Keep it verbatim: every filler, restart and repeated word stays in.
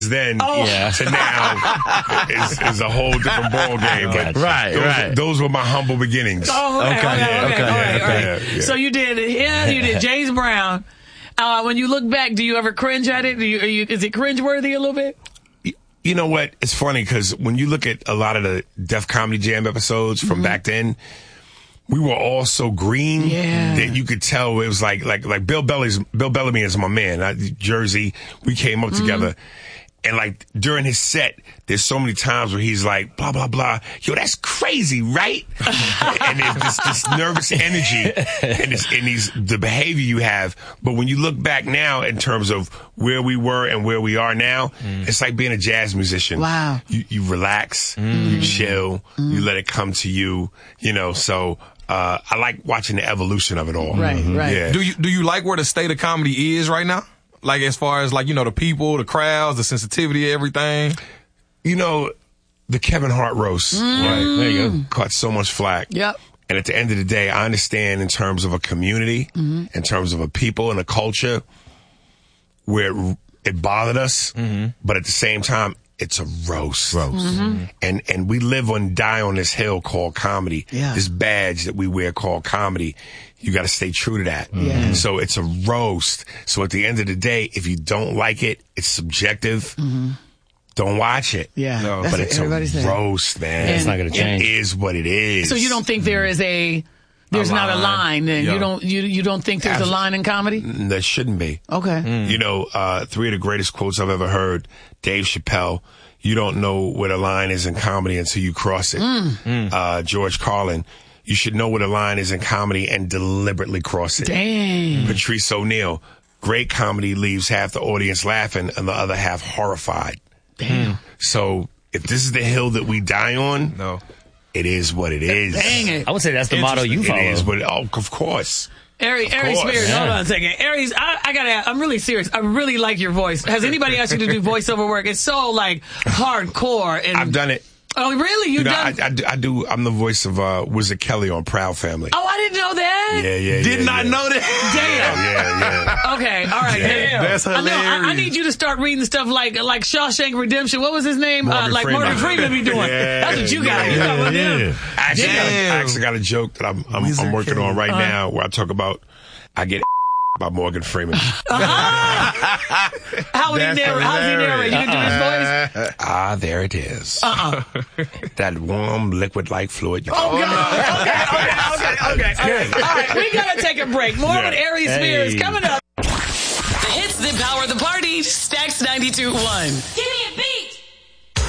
then oh. yeah. to now is, is a whole different ball game. But right, those, right. those were my humble beginnings. Oh, okay, okay, okay, okay, okay, okay, okay. Yeah, yeah. So you did, yeah, you did James Brown. Uh, when you look back, do you ever cringe at it? Do you, are you, is it cringeworthy a little bit? You know what? It's funny because when you look at a lot of the Def Comedy Jam episodes from mm-hmm. back then, we were all so green yeah. that you could tell it was like like like Bill Bellamy's Bill Bellamy is my man. I, Jersey, we came up mm-hmm. together. And like during his set, there's so many times where he's like, blah, blah, blah. Yo, that's crazy, right? And there's this, this nervous energy and, this, and these, the behavior you have. But when you look back now in terms of where we were and where we are now, mm. it's like being a jazz musician. Wow. You, you relax, mm. you chill, mm. you let it come to you, you know, so. Uh, I like watching the evolution of it all. Right, mm-hmm. right. Yeah. Do you, do you like where the state of comedy is right now? Like as far as like, you know, the people, the crowds, the sensitivity, everything? You know, the Kevin Hart roast. Mm. Right. There you go. Caught so much flack. Yep. And at the end of the day, I understand in terms of a community, mm-hmm. in terms of a people and a culture where it, it bothered us. Mm-hmm. But at the same time, it's a roast. Roast. Mm-hmm. And and we live and die on this hill called comedy. Yeah. This badge that we wear called comedy. You got to stay true to that. Yeah. So it's a roast. So at the end of the day, if you don't like it, it's subjective. Mm-hmm. Don't watch it. Yeah. No, but it's a saying. roast, man. And it's not going to change. It is what it is. So you don't think there is a, there's a not a line, and yeah. you don't, you, you don't think there's Absolutely. a line in comedy? There shouldn't be. Okay. Mm. You know, uh, three of the greatest quotes I've ever heard. Dave Chappelle, you don't know where the line is in comedy until you cross it. Mm. Uh, George Carlin, you should know where the line is in comedy and deliberately cross it. Dang. Patrice O'Neal, great comedy leaves half the audience laughing and the other half horrified. Damn. So if this is the hill that we die on, No. it is what it is. Dang it. I would say that's the motto you follow. It is, but oh, of course. Ari, Of Aries course. Spears, Yeah. hold on a second. Aries, I, I gotta ask, I'm really serious. I really like your voice. Has anybody asked you to do voiceover work? It's so, like, hardcore. And I've done it. Oh, really? You've You know, done I, I, do, I do. I'm the voice of uh, Wizard Kelly on Proud Family. Oh, I didn't know that. Yeah, yeah, Did yeah, not yeah. know that. Yeah, yeah. Okay, all right. Damn. That's I, know, I, I hilarious. need you to start reading stuff like like Shawshank Redemption. What was his name? Morgan uh, like Freeman. Morgan Freeman be doing. Yeah, That's what you got. You yeah, got one yeah. of them. I actually, got, I Damn. actually got a joke that I'm I'm, Wizard I'm working Kelly. on right Uh-huh. now where I talk about I get by Morgan Freeman. How would he That's narrate? How does he narrate? You can do Uh-uh. his voice? Ah, there it is. Uh-uh. That warm liquid-like fluid. You Oh, God. Okay, okay, okay, okay. All right. All right, we got to take a break. More Yeah. with Aries Spears Hey. coming up. The hits that power the party. Stax ninety-two point one.